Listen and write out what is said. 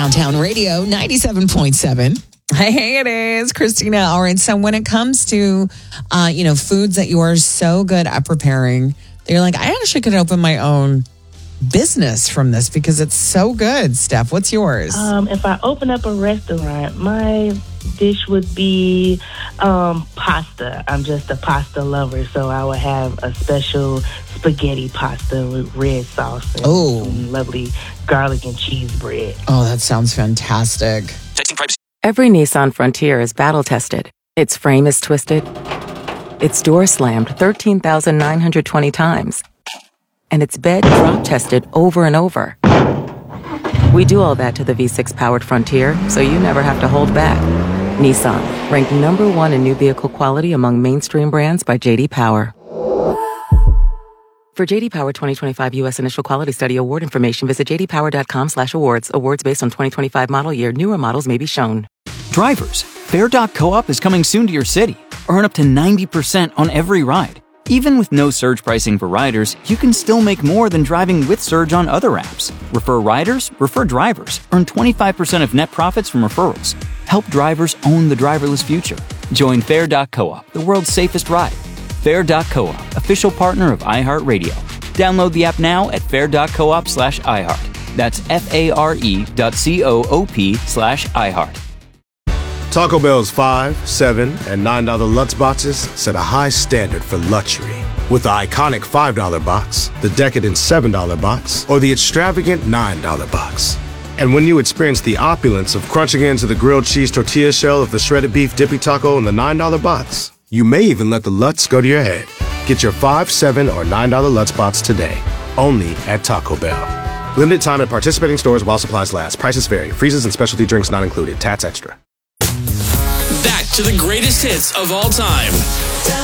Downtown Radio 97.7. Hey, it is Christina. All right. So when it comes to, foods that you are so good at preparing, that you're like, I actually could open my own business from this because it's so good. Steph, what's yours? If I open up a restaurant, my dish would be pasta. I'm just a pasta lover, so I would have a special spaghetti pasta with red sauce and some lovely garlic and cheese bread. Oh, that sounds fantastic. Every Nissan Frontier is battle-tested. Its frame is twisted. Its door slammed 13,920 times. And its bed drop-tested over and over. We do all that to the V6-powered Frontier, so you never have to hold back. Nissan, ranked number 1 in new vehicle quality among mainstream brands by J.D. Power. For J.D. Power 2025 U.S. Initial Quality Study award information, visit jdpower.com/awards. Awards based on 2025 model year. Newer models may be shown. Drivers, Fair.coop is coming soon to your city. Earn up to 90% on every ride. Even with no surge pricing for riders, you can still make more than driving with Surge on other apps. Refer riders, refer drivers. Earn 25% of net profits from referrals. Help drivers own the driverless future. Join Fair.coop, the world's safest ride. Fair.coop, official partner of iHeartRadio. Download the app now at fair.coop/iHeart. That's FARE.coop/iHeart. Taco Bell's $5, $7, and $9 Lutz boxes set a high standard for luxury. With the iconic $5 box, the decadent $7 box, or the extravagant $9 box. And when you experience the opulence of crunching into the grilled cheese tortilla shell of the shredded beef dippy taco in the $9 box, you may even let the Lutz go to your head. Get your $5, $7, or $9 Lutz box today, only at Taco Bell. Limited time at participating stores while supplies last. Prices vary. Freezes and specialty drinks not included. Tats extra. Back to the greatest hits of all time.